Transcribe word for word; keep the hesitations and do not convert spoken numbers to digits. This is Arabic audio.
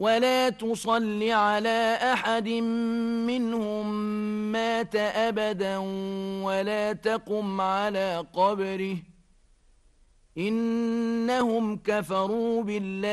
ولا تصل على أحد منهم مات أبدا ولا تقم على قبره إنهم كفروا بالله